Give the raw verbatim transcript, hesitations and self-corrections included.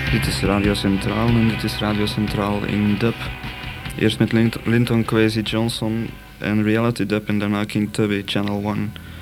Dit is Radio Centraal en dit is Radio Centraal in dub. Eerst met Lint- Linton Kwesi Johnson en Reality Dub en daarna King Tubby, Channel one.